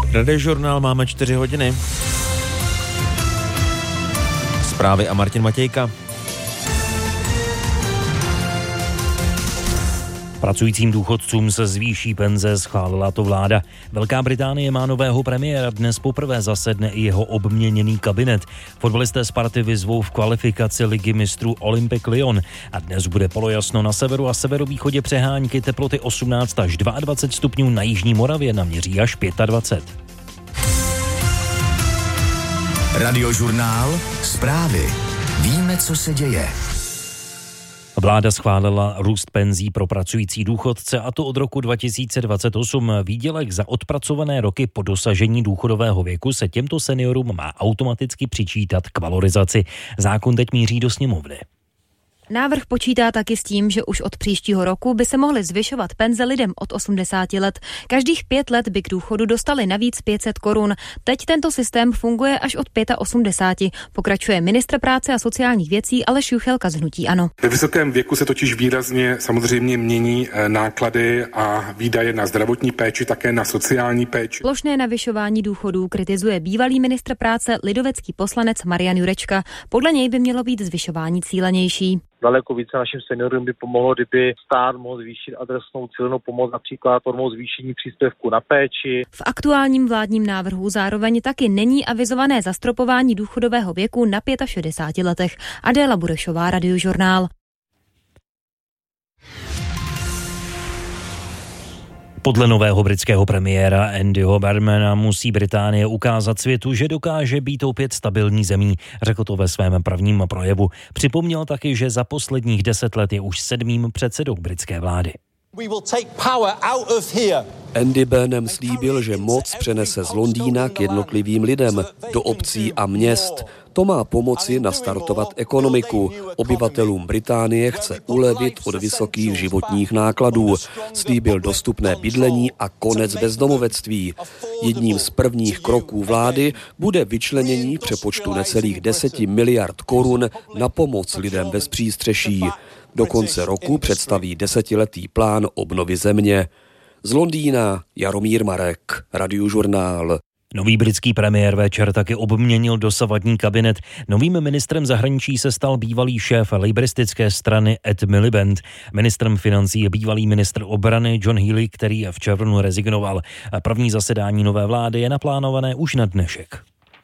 Radiožurnál máme 4 hodiny. Zprávy a Martin Matějka. Pracujícím důchodcům se zvýší penze, schválila to vláda. Velká Británie má nového premiéra, dnes poprvé zasedne i jeho obměněný kabinet. Fotbalisté Sparty vyzvou v kvalifikaci Ligy mistrů Olympic Lyon a dnes bude polojasno na severu a severovýchodě přehánky, teploty 18 až 22 stupňů, na jižní Moravě naměří až 25. Radiožurnál, zprávy. Víme, co se děje. Vláda schválila růst penzí pro pracující důchodce, a to od roku 2028. Výdělek za odpracované roky po dosažení důchodového věku se těmto seniorům má automaticky přičítat k valorizaci. Zákon teď míří do sněmovny. Návrh počítá taky s tím, že už od příštího roku by se mohly zvyšovat penze lidem od 80 let. Každých 5 let by k důchodu dostali navíc 500 korun. Teď tento systém funguje až od 85. Pokračuje ministr práce a sociálních věcí Aleš Juchelka z hnutí ANO. Ve vysokém věku se totiž výrazně samozřejmě mění náklady a výdaje na zdravotní péči, také na sociální péči. Plošné navyšování důchodů kritizuje bývalý ministr práce lidovecký poslanec Marian Jurečka. Podle něj by mělo být zvyšování cílenější. Daleko více našim seniorům by pomohlo, kdyby stát mohl zvýšit adresnou cílenou pomoc, například formou zvýšení příspěvku na péči. V aktuálním vládním návrhu zároveň taky není avizované zastropování důchodového věku na 65 letech. Adéla Burešová, Radiožurnál. Podle nového britského premiéra Andyho Burnhama musí Británie ukázat světu, že dokáže být opět stabilní zemí, řekl to ve svém prvním projevu. Připomněl taky, že za posledních 10 let je už 7. předsedou britské vlády. Andy Burnham slíbil, že moc přenese z Londýna k jednotlivým lidem, do obcí a měst. To má pomoci nastartovat ekonomiku. Obyvatelům Británie chce ulevit od vysokých životních nákladů. Slíbil dostupné bydlení a konec bezdomovectví. Jedním z prvních kroků vlády bude vyčlenění přepočtu necelých 10 miliard korun na pomoc lidem bez přístřeší. Do konce roku představí 10letý plán obnovy země. Z Londýna Jaromír Marek, Radiožurnál. Nový britský premiér večer taky obměnil dosavadní kabinet. Novým ministrem zahraničí se stal bývalý šéf lejbristické strany Ed Miliband. Ministrem financí je bývalý ministr obrany John Healey, který v červnu rezignoval. První zasedání nové vlády je naplánované už na dnešek.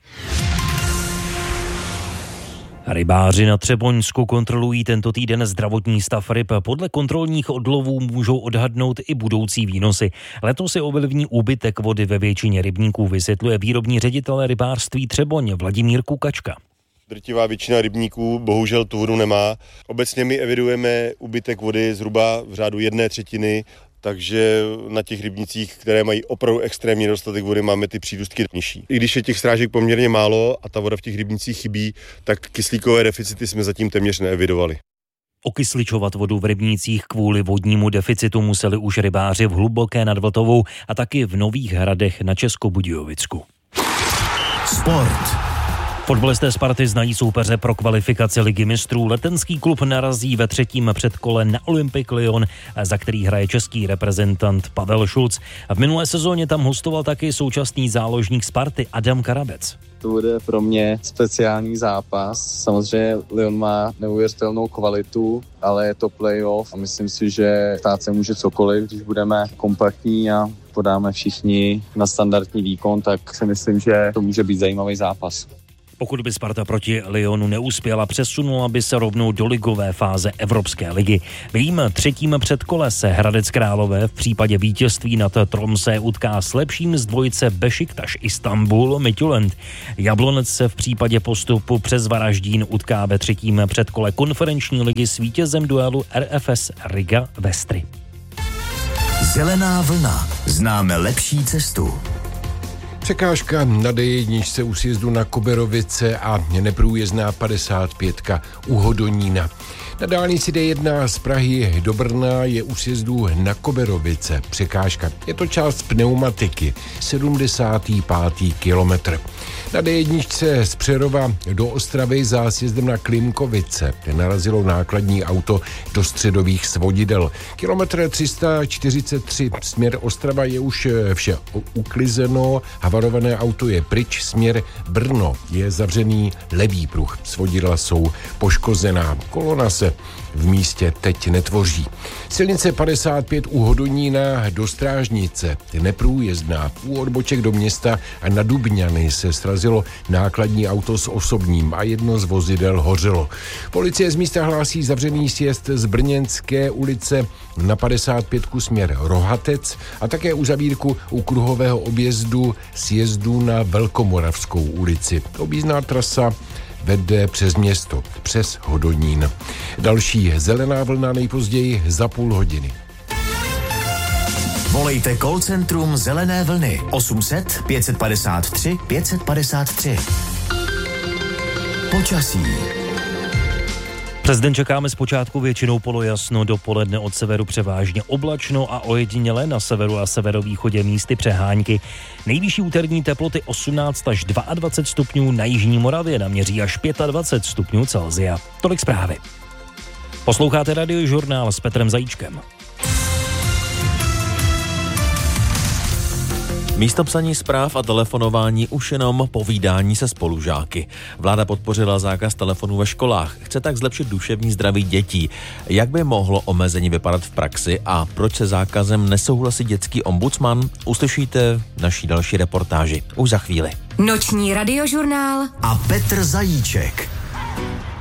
Rybáři na Třeboňsku kontrolují tento týden zdravotní stav ryb. Podle kontrolních odlovů můžou odhadnout i budoucí výnosy. Letos se ovlivní úbytek vody ve většině rybníků, vysvětluje výrobní ředitel rybářství Třeboň Vladimír Kukačka. Drtivá většina rybníků bohužel tu vodu nemá. Obecně my evidujeme úbytek vody zhruba v řádu 1/3, takže na těch rybnících, které mají opravdu extrémní nedostatek vody, máme ty přírůstky nižší. I když je těch srážek poměrně málo a ta voda v těch rybnících chybí, tak kyslíkové deficity jsme zatím téměř neevidovali. Okysličovat vodu v rybnících kvůli vodnímu deficitu museli už rybáři v Hluboké nad Vltavou a taky v Nových Hradech na Českobudějovicku. Sport. Fotbalisté Sparty znají soupeře pro kvalifikaci Ligy mistrů. Letenský klub narazí ve 3. předkole na Olympic Lyon, za který hraje český reprezentant Pavel Šulc. V minulé sezóně tam hostoval taky současný záložník Sparty Adam Karabec. To bude pro mě speciální zápas. Samozřejmě Lyon má neuvěřitelnou kvalitu, ale je to playoff a myslím si, že stát se může cokoliv, když budeme kompaktní a podáme všichni na standardní výkon, tak si myslím, že to může být zajímavý zápas. Pokud by Sparta proti Lyonu neuspěla, přesunula by se rovnou do ligové fáze Evropské ligy. V jejím 3. předkole se Hradec Králové v případě vítězství nad Tromsø utká s lepším z dvojice Bešiktaš Istanbul Midtjylland. Jablonec se v případě postupu přes Varaždín utká ve 3. předkole konferenční ligy s vítězem duelu RFS Riga Vestry. Zelená vlna. Známe lepší cestu. Překážka na D1 u sjezdu na Koberovice a neprůjezdná 55 u Hodonína. Na dálnici D1 z Prahy do Brna je u sjezdu na Koberovice překážka. Je to část pneumatiky, 75. kilometr. Na D1 z Přerova do Ostravy za sjezdem na Klimkovice narazilo nákladní auto do středových svodidel. Kilometr 343, směr Ostrava je už vše uklizeno, havarované auto je pryč, směr Brno je zavřený levý pruh, svodidla jsou poškozená, kolona se v místě teď netvoří. Silnice 55 u Hodonína do Strážnice neprůjezdná, u odboček do města a na Dubňany se srazilo nákladní auto s osobním a jedno z vozidel hořelo. Policie z místa hlásí zavřený sjezd z Brněnské ulice na 55 směr Rohatec a také uzavírku u kruhového objezdu sjezdu na Velkomoravskou ulici. Objízdná trasa vede přes město, přes Hodonín. Další zelená vlna nejpozději za půl hodiny. Volejte call centrum Zelené vlny 800 553 553. Počasí. Přes den čekáme zpočátku většinou polojasno, dopoledne od severu převážně oblačno a ojediněle na severu a severovýchodě místy přehánky. Nejvyšší úterní teploty 18 až 22 stupňů, na jižní Moravě naměří až 25 stupňů Celsia. Tolik zprávy. Posloucháte Radiožurnál s Petrem Zajíčkem. Místo psaní zpráv a telefonování už jenom povídání se spolužáky. Vláda podpořila zákaz telefonů ve školách. Chce tak zlepšit duševní zdraví dětí. Jak by mohlo omezení vypadat v praxi a proč se zákazem nesouhlasí dětský ombudsman, uslyšíte v naší další reportáži už za chvíli. Noční Radiožurnál a Petr Zajíček.